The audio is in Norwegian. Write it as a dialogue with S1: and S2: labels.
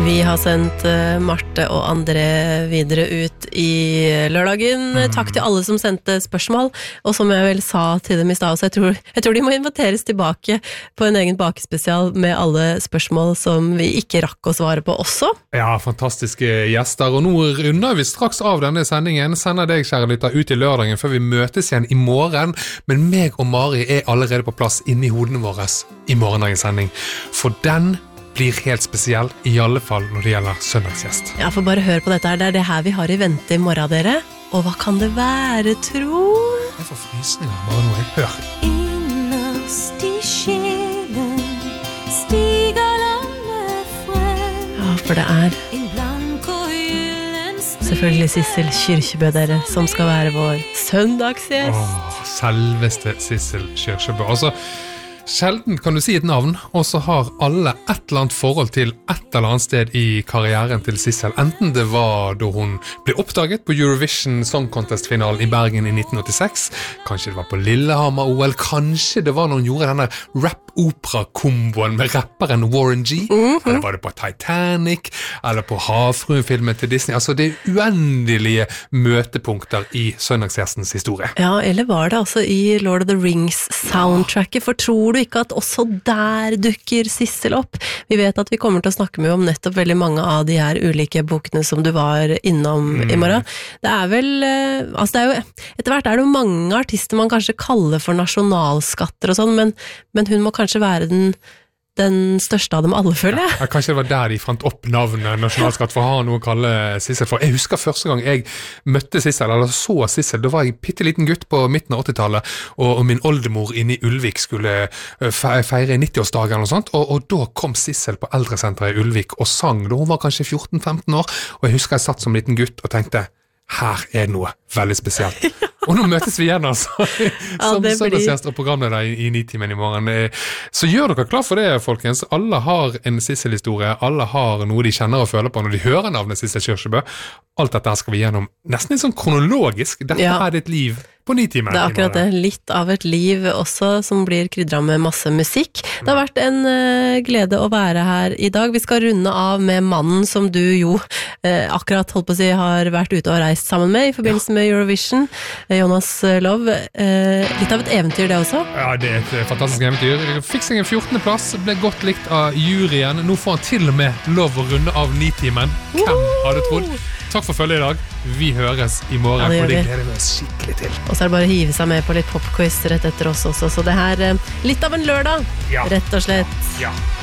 S1: Vi har sendt Marte og André videre ut i lørdagen. Takk til alle som sendte spørsmål, og som jeg vel sa til dem i sted, så jeg tror de må inviteres tilbake på en egen bakespesial med alle spørsmål som vi ikke rakk å svare på også.
S2: Ja, fantastiske gjester, og nå runder vi straks av denne sendingen. Sender deg, kjære lytter, ut i lørdagen før vi møtes igjen i morgen, men meg og Mari er allerede på plass inne i hodene våre i morgendagens sending, for den blir helt spesiell, i alle fall når det gjelder søndagsgjest.
S1: Ja, for bare hør på dette her, det er det her vi har i vente i morgen, dere. Og hva kan det være, tro?
S2: Jeg får frysninger, bare noe jeg hører.
S3: Innerst i sjelen stiger landet frem.
S1: Ja, for det er selvfølgelig Sissel Kyrkjebø, dere, som skal være vår søndagsgjest.
S2: Selveste Sissel Kyrkjebø. Altså, sjelden kan du si et navn, og så har alle et eller annet forhold til et eller annet sted i karrieren til Sissel. Enten det var da hun ble oppdaget på Eurovision Song Contest-finalen i Bergen i 1986, kanskje det var på Lillehammer-OL, kanskje det var når hun gjorde denne rap-opera-komboen med rapperen Warren G, eller var det på Titanic, eller på Havfruen-filmen til Disney. Altså det er uendelige møtepunkter i søndagsgjestens historie.
S1: Ja, eller var det altså i Lord of the Rings-soundtracket, for tror du ikke at også der dukker Sissel opp? Vi vet at vi kommer til å snakke med om nettopp veldig mange av de her ulike bokene som du var innom i morgen. Det er vel, altså det er jo, etter hvert er det jo mange artister man kanskje kaller for nasjonalskatter og sånn, men hun må kanskje være den største av dem alle, føler jeg.
S2: Ja, kanskje det var der de fant opp navnet nasjonalskatt for å ha noe å kalle Sissel for. Jeg husker første gang jeg møtte Sissel, eller så Sissel, da var jeg pitteliten gutt på midten av 80-tallet, og min oldemor inne i Ulvik skulle feire 90-årsdagen og sånt, og da kom Sissel på eldresenteret i Ulvik og sang, da hun var kanskje 14-15 år, og jeg husker jeg satt som liten gutt og tenkte, her er noe veldig spesielt. Og nå møtes vi igjen, altså, som søndagsgjest og programleder i 9-timen i morgen. Så gjør dere klar for det, folkens. Alle har en Sissel-historie, alle har noe de kjenner og føler på når de hører navnet Sissel Kyrkjebø. Alt dette her skal vi gjennom nesten litt sånn kronologisk. Dette er ditt liv på 9-timen.
S1: Det er akkurat det. Litt av et liv også, som blir krydret med masse musikk. Det har vært en glede å være her i dag. Vi skal runde av med mannen som du jo akkurat holdt på å si har vært ute og reist sammen med i forbindelse med Eurovision. Jonas Love. Litt av et eventyr det også?
S2: Ja, det er et fantastisk eventyr. Fikk seg en 14. plass, ble godt likt av juryen. Nå får han til og med lov å runde av 9-timen. Hvem hadde trodd? Takk for følget i dag. Vi høres i morgen, og det gleder vi oss skikkelig til.
S1: Og så er det bare å hive seg med på litt popquiz rett etter oss også, så det her litt av en lørdag, rett og slett.
S2: Ja.